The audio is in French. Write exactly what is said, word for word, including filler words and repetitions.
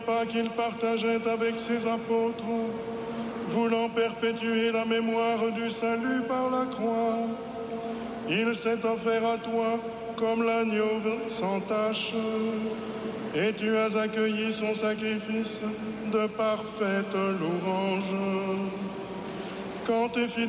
Pas qu'il partageait avec ses apôtres, voulant perpétuer la mémoire du salut par la croix. Il s'est offert à toi comme l'agneau sans tache, et tu as accueilli son sacrifice de parfaite louange. Quand tes fidèles